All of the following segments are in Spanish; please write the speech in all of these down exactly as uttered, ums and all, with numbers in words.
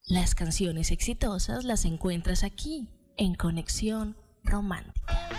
Las canciones exitosas las encuentras aquí, en Conexión Romántica.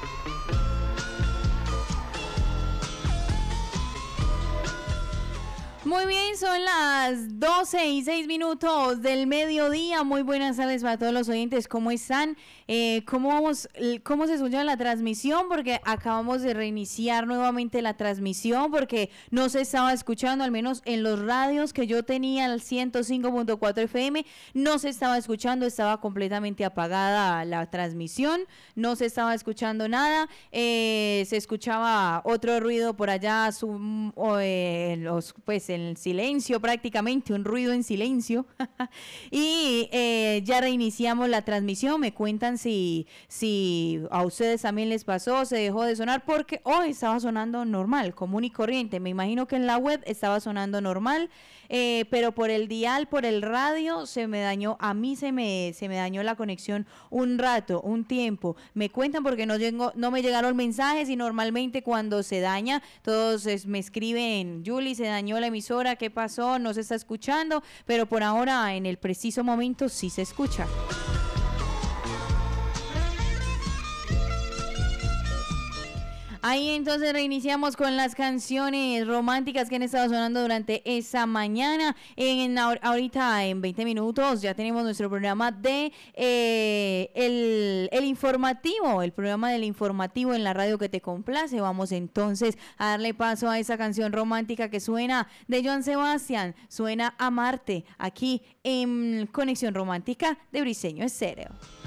Muy bien, son las doce y seis minutos del mediodía. Muy buenas tardes para todos los oyentes. ¿Cómo están? Eh, ¿cómo, vamos, ¿Cómo se escucha la transmisión? Porque acabamos de reiniciar nuevamente la transmisión porque no se estaba escuchando, al menos en los radios que yo tenía, al ciento cinco punto cuatro F M, no se estaba escuchando, estaba completamente apagada la transmisión, no se estaba escuchando nada, eh, se escuchaba otro ruido por allá, su, eh, los, pues en silencio prácticamente, un ruido en silencio. Y eh, ya reiniciamos la transmisión. Me cuentan si, si a ustedes también les pasó, se dejó de sonar, porque hoy estaba sonando normal, común y corriente. Me imagino que en la web estaba sonando normal, eh, pero por el dial, por el radio, se me dañó, a mí se me, se me dañó la conexión un rato, un tiempo. Me cuentan porque no, llegó, no me llegaron mensajes, y normalmente cuando se daña, todos es, me escriben: Julie, se dañó la emisión, ¿qué pasó? No se está escuchando, pero por ahora, en el preciso momento, sí se escucha. Ahí entonces reiniciamos con las canciones románticas que han estado sonando durante esa mañana. En, ahorita en veinte minutos ya tenemos nuestro programa de eh, el, el informativo, el programa del informativo en la radio que te complace. Vamos entonces a darle paso a esa canción romántica que suena de Joan Sebastián, suena Amarte, aquí en Conexión Romántica de Briseño Estéreo.